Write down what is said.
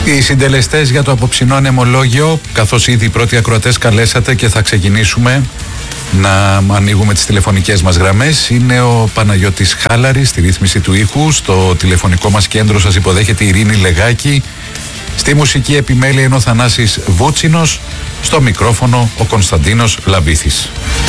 Οι συντελεστές για το απόψινό ανεμολόγιο, καθώς ήδη οι πρώτοι ακροατές καλέσατε και θα ξεκινήσουμε να ανοίγουμε τις τηλεφωνικές μας γραμμές, είναι ο Παναγιώτης Χάλαρης στη ρύθμιση του ήχου. Στο τηλεφωνικό μας κέντρο σας υποδέχεται η Ειρήνη Λεγάκη. Στη μουσική επιμέλεια είναι ο Θανάσης Βούτσινος. Στο μικρόφωνο ο Κωνσταντίνος Λαμπήθης.